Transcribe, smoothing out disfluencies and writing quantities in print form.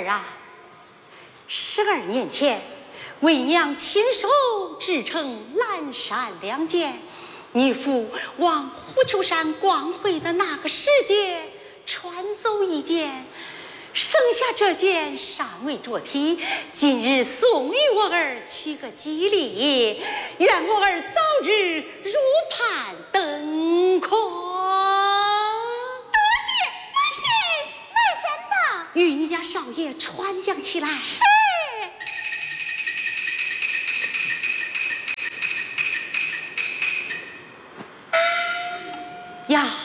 啊，12年前，为娘亲手制成蓝山亮剑，你父往虎丘山光辉的那个时节传走一件，剩下这件尚未着体，今日送与我儿取个吉利，愿我儿早日入盼登科。 多谢，来山吧。 与你家少爷传讲起来。 是。 呀。